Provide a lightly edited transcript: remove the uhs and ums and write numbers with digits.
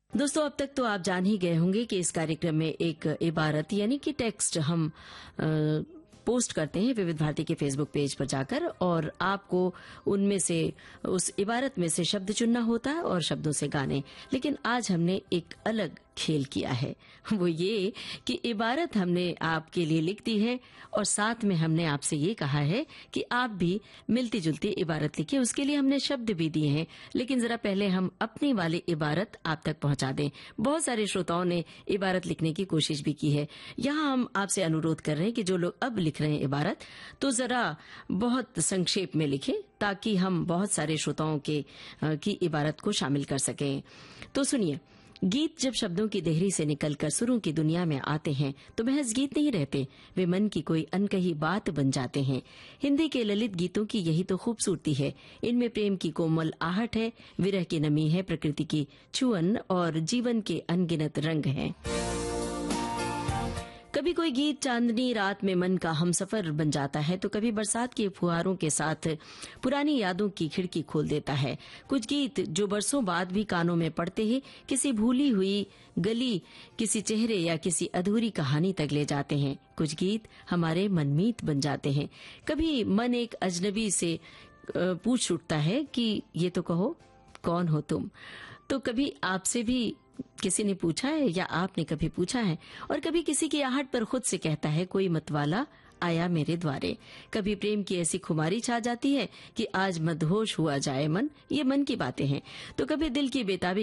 दोस्तों, अब तक तो आप जान ही गए होंगे कि इस कार्यक्रम में एक इबारत यानी कि टेक्स्ट हम पोस्ट करते हैं विविध भारती के फेसबुक पेज पर जाकर, और आपको उनमें से उस इबारत में से शब्द चुनना होता है और शब्दों से गाने। लेकिन आज हमने एक अलग खेल किया है, वो ये कि इबारत हमने आपके लिए लिख दी है और साथ में हमने आपसे ये कहा है कि आप भी मिलती जुलती इबारत लिखिए। उसके लिए हमने शब्द भी दिए हैं, लेकिन जरा पहले हम अपनी वाली इबारत आप तक पहुंचा दें। बहुत सारे श्रोताओं ने इबारत लिखने की कोशिश भी की है। यहाँ हम आपसे अनुरोध कर रहे हैं कि जो लोग अब लिख रहे हैं इबारत, तो जरा बहुत संक्षेप में लिखें ताकि हम बहुत सारे श्रोताओं की इबारत को शामिल कर सकें। तो सुनिए, गीत जब शब्दों की देहरी से निकलकर सुरों की दुनिया में आते हैं तो महज गीत नहीं रहते, वे मन की कोई अनकही बात बन जाते हैं। हिंदी के ललित गीतों की यही तो खूबसूरती है। इनमें प्रेम की कोमल आहट है, विरह की नमी है, प्रकृति की छुअन और जीवन के अनगिनत रंग हैं। कभी कोई गीत चांदनी रात में मन का हमसफर बन जाता है, तो कभी बरसात के फुहारों के साथ पुरानी यादों की खिड़की खोल देता है। कुछ गीत जो बरसों बाद भी कानों में पड़ते ही किसी भूली हुई गली, किसी चेहरे या किसी अधूरी कहानी तक ले जाते हैं। कुछ गीत हमारे मनमीत बन जाते हैं। कभी मन एक अजनबी से पूछ उठता है कि ये तो कहो कौन हो तुम। तो कभी आपसे भी किसी ने पूछा है या आपने कभी पूछा है, और कभी किसी की आहट पर खुद से कहता है कोई मतवाला आया मेरे द्वारे। कभी प्रेम की ऐसी खुमारी छा जाती है कि आज मदहोश हुआ जाए मन, ये मन की बातें हैं। तो कभी दिल की बेताबी